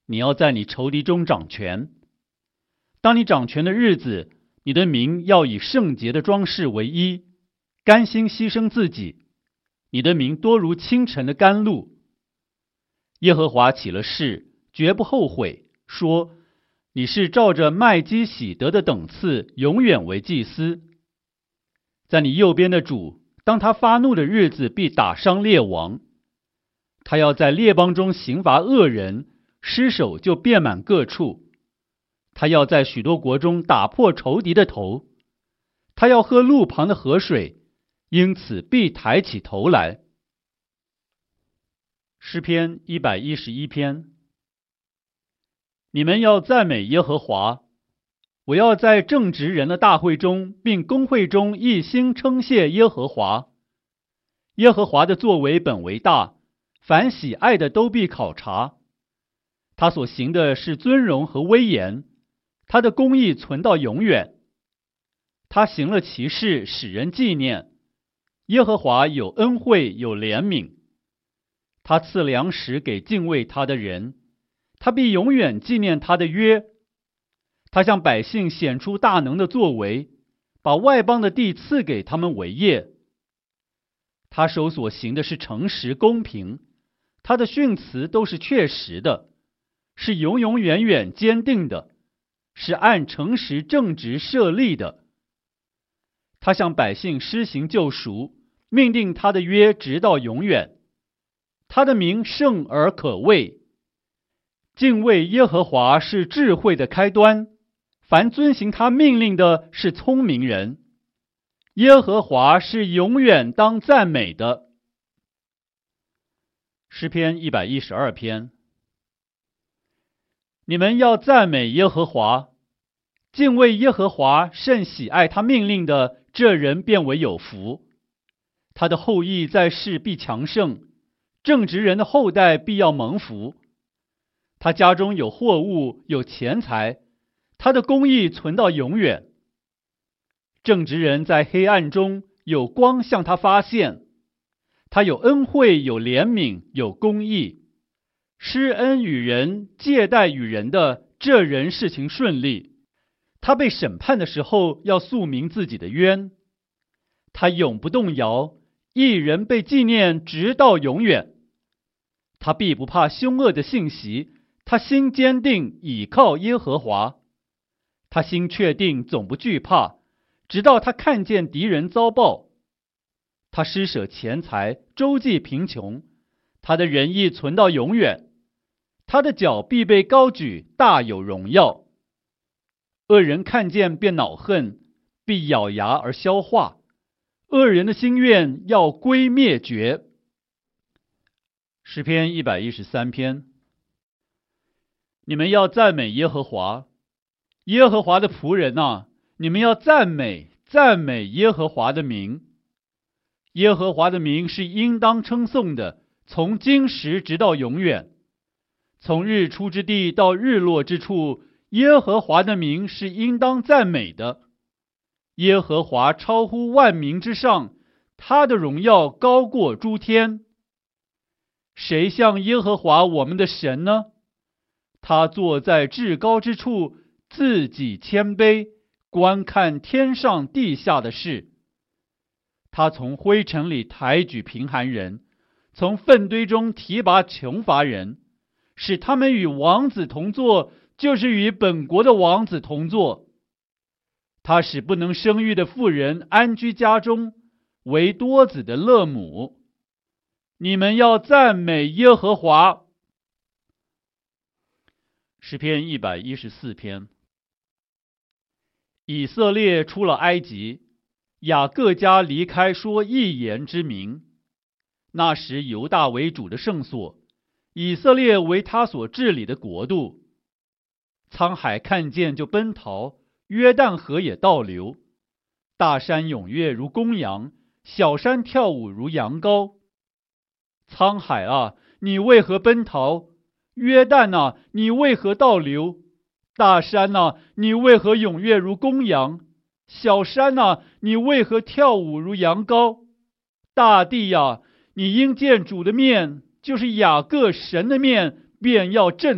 你要在你仇敌中掌权。当你掌权的日子，你的民要以圣洁的装饰为衣，甘心牺牲自己。你的民多如清晨的甘露。耶和华起了誓，绝不后悔，说：你是照着麦基洗德的等次，永远为祭司。在你右边的主，当他发怒的日子，必打伤列王。他要在列邦中刑罚恶人，尸首就遍满各处。他要在许多国中打破仇敌的头。他要喝路旁的河水，因此必抬起头来。诗篇111篇。你们要赞美耶和华，我要在正直人的大会中，并公会中一心称谢耶和华。耶和华的作为本为大，凡喜爱的都必考察。他所行的是尊荣和威严，他的公义存到永远。他行了奇事，使人纪念。耶和华有恩惠，有怜悯。他赐粮食给敬畏他的人，他必永远纪念他的约。他向百姓显出大能的作为，把外邦的地赐给他们为业。他手所行的是诚实公平，他的训词都是确实的，是永永远远坚定的，是按诚实正直设立的。他向百姓施行救赎，命定他的约直到永远。他的名圣而可畏。敬畏耶和华是智慧的开端，凡遵行他命令的是聪明人。耶和华是永远当赞美的。诗篇112篇。你们要赞美耶和华，敬畏耶和华，甚喜爱他命令的，这人便为有福。他的后裔在世必强盛，正直人的后代必要蒙福。他家中有货物，有钱财，他的公义存到永远。正直人在黑暗中，有光向他发现。他有恩惠，有怜悯，有公义，施恩与人，借贷与人的，这人事情顺利。他被审判的时候，要诉明自己的冤。他永不动摇，一人被纪念直到永远。他必不怕凶恶的信息，他心坚定，倚靠耶和华。他心确定，总不惧怕，直到他看见敌人遭报。他施舍钱财，周济贫穷，他的仁义存到永远。他的脚必被高举，大有荣耀。恶人看见便恼恨，必咬牙而消化。恶人的心愿要归灭绝。诗篇113篇。你们要赞美耶和华，耶和华的仆人啊，你们要赞美耶和华的名。耶和华的名是应当称颂的，从今时直到永远。从日出之地到日落之处，耶和华的名是应当赞美的。耶和华超乎万民之上，他的荣耀高过诸天。谁像耶和华我们的神呢？他坐在至高之处，自己谦卑，观看天上地下的事。他从灰尘里抬举贫寒人，从粪堆中提拔穷乏人，使他们与王子同坐，就是与本国的王子同坐。他使不能生育的妇人安居家中，为多子的乐母。你们要赞美耶和华。诗篇114篇。以色列出了埃及，雅各家离开说一言之名。那时犹大为主的圣所，以色列为他所治理的国度。沧海看见就奔逃，约旦河也倒流。大山踊跃如公羊，小山跳舞如羊羔。沧海啊，你为何奔逃？约旦啊，你为何倒流？大山啊，你为何踊跃如公羊？小山啊，你为何跳舞如羊羔？大地啊，你因见主的面，就是雅各神的面，便要震